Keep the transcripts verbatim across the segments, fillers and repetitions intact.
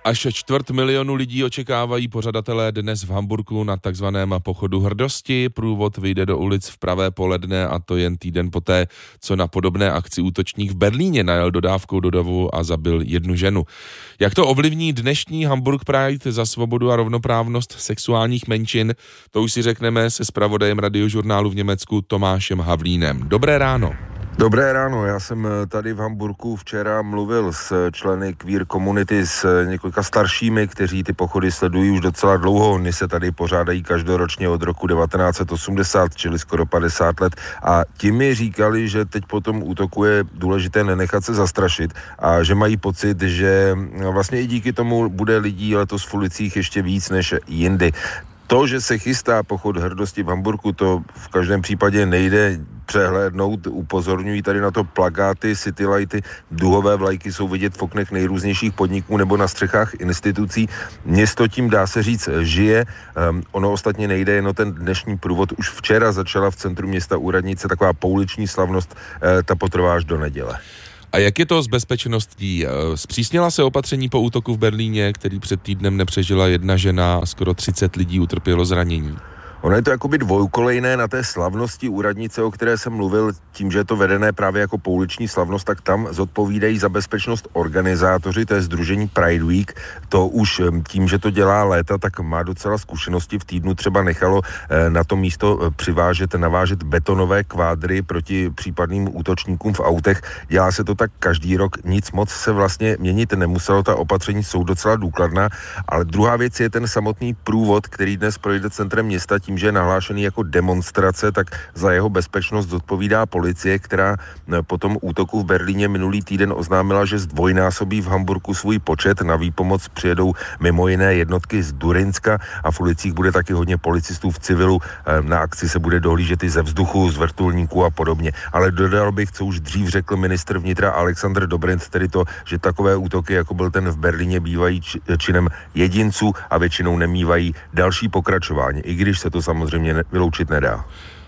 Až čtvrt milionu lidí očekávají pořadatelé dnes v Hamburku na takzvaném pochodu hrdosti. Průvod vyjde do ulic v pravé poledne a to jen týden poté, co na podobné akci útočník v Berlíně najel dodávkou do davu a zabil jednu ženu. Jak to ovlivní dnešní Hamburg Pride za svobodu a rovnoprávnost sexuálních menšin, to už si řekneme se zpravodajem Radiožurnálu v Německu Tomášem Havlínem. Dobré ráno. Dobré ráno, já jsem tady v Hamburku včera mluvil s členy queer komunity, s několika staršími, kteří ty pochody sledují už docela dlouho. Oni se tady pořádají každoročně od roku devatenáct set osmdesát, čili skoro padesát let. A ti mi říkali, že teď po tom útoku je důležité nenechat se zastrašit a že mají pocit, že vlastně i díky tomu bude lidí letos v ulicích ještě víc než jindy. To, že se chystá pochod hrdosti v Hamburku, to v každém případě nejde přehlédnout. Upozorňují tady na to plakáty, citylighty, duhové vlajky jsou vidět v oknech nejrůznějších podniků nebo na střechách institucí. Město tím, dá se říct, žije. Um, ono ostatně nejde jen o ten dnešní průvod. Už včera začala v centru města u radnice taková pouliční slavnost, uh, ta potrvá až do neděle. A jak je to s bezpečností? Zpřísnila se opatření po útoku v Berlíně, který před týdnem nepřežila jedna žena a skoro třicet lidí utrpělo zranění? Ono je to jakoby dvojkolejné na té slavnosti u radnice, o které jsem mluvil, tím, že je to vedené právě jako pouliční slavnost, tak tam zodpovídají za bezpečnost organizátoři, to je sdružení Pride Week. To už tím, že to dělá léta, tak má docela zkušenosti. V týdnu třeba nechalo na to místo přivážet, navážet betonové kvádry proti případným útočníkům v autech. Dělá se to tak každý rok, nic moc se vlastně měnit nemuselo, ta opatření jsou docela důkladná, ale druhá věc je ten samotný průvod, který dnes projde centrem města, tím, že je nahlášený jako demonstrace, tak za jeho bezpečnost zodpovídá policie, která po tom útoku v Berlíně minulý týden oznámila, že zdvojnásobí v Hamburku svůj počet. Na výpomoc přijedou mimo jiné jednotky z Durinska a v ulicích bude taky hodně policistů v civilu. Na akci se bude dohlížet i ze vzduchu, z vrtulníků a podobně. Ale dodal bych, co už dřív řekl ministr vnitra Alexander Dobrindt, tedy to, že takové útoky, jako byl ten v Berlíně, bývají činem jedinců a většinou nemívají další pokračování, i když se to samozřejmě vyloučit nedá.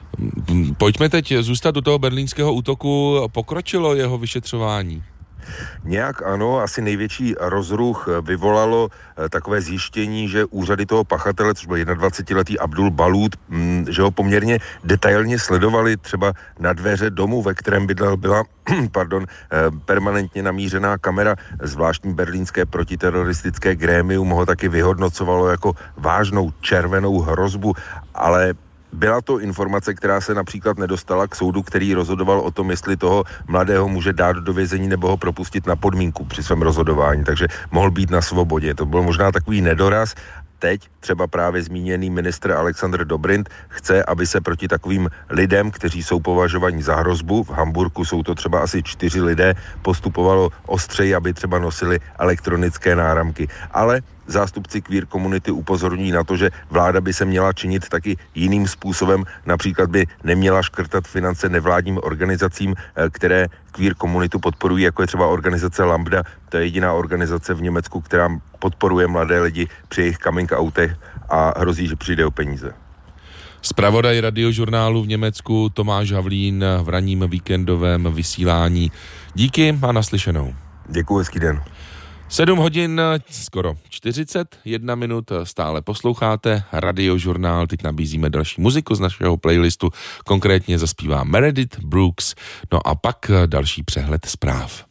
Pojďme teď zůstat u toho berlínského útoku. Pokročilo jeho vyšetřování? Nějak ano, asi největší rozruch vyvolalo takové zjištění, že úřady toho pachatele, což byl jednadvacetiletý Abdul Balud, že ho poměrně detailně sledovali, třeba na dveře domu, ve kterém bydlel, byla pardon, permanentně namířená kamera. Zvláštní berlínské protiteroristické grémium ho taky vyhodnocovalo jako vážnou červenou hrozbu, ale byla to informace, která se například nedostala k soudu, který rozhodoval o tom, jestli toho mladého může dát do vězení nebo ho propustit na podmínku při svém rozhodování, takže mohl být na svobodě. To byl možná takový nedoraz. Teď třeba právě zmíněný ministr Alexander Dobrindt chce, aby se proti takovým lidem, kteří jsou považovaní za hrozbu, v Hamburku jsou to třeba asi čtyři lidé, postupovalo ostřeji, aby třeba nosili elektronické náramky. Ale zástupci queer komunity upozorňují na to, že vláda by se měla činit taky jiným způsobem, například by neměla škrtat finance nevládním organizacím, které queer komunitu podporují, jako je třeba organizace Lambda, to je jediná organizace v Německu, která podporuje mladé lidi při jejich coming outech a hrozí, že přijde o peníze. Zpravodaj Radiožurnálu v Německu Tomáš Havlín v ranním víkendovém vysílání. Díky a naslyšenou. Děkuji, hezký den. sedm hodin, skoro čtyřicet jedna minut, stále posloucháte Radiožurnál, teď nabízíme další muziku z našeho playlistu, konkrétně zaspívá Meredith Brooks, no a pak další přehled zpráv.